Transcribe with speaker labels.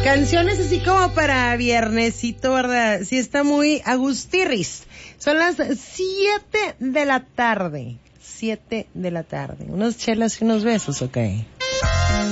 Speaker 1: Canciones así como para viernesito, ¿verdad? Sí está muy agustirris. Son las 7 de la tarde. 7 de la tarde. Unas chelas y unos besos, ¿ok?